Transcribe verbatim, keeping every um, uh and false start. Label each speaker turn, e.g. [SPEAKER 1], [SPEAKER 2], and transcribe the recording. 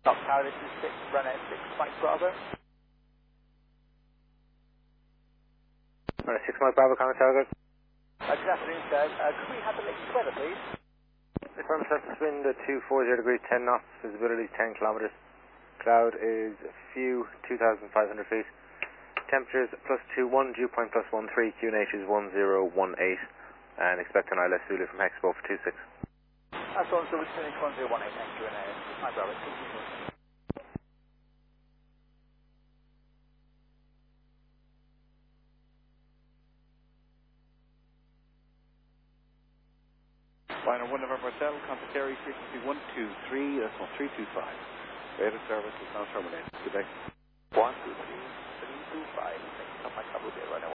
[SPEAKER 1] Top Tower, this is six, run at six, Mike Bravo.
[SPEAKER 2] Run at six, Mike Bravo, Common Tower.
[SPEAKER 1] Uh, good afternoon, sir. Uh, could we have the latest weather, please?
[SPEAKER 2] From surface wind at two forty degrees, ten knots, visibility ten kilometers. Cloud is a few, two thousand five hundred feet. Temperatures plus two one, dew point plus one three, Q N H is one zero one eight, and expect an I L S Zulu from Hexpo for two six.
[SPEAKER 1] That's on, so we're Q N H one zero one eight, thank you, and uh, Mike Bravo, thank you.
[SPEAKER 3] Liner one November Hotel, contact area frequency one two three, that's one three two five. Radar service is now terminated. Good day.
[SPEAKER 1] one two three, three two five, thank you, Mike Bravo, right now.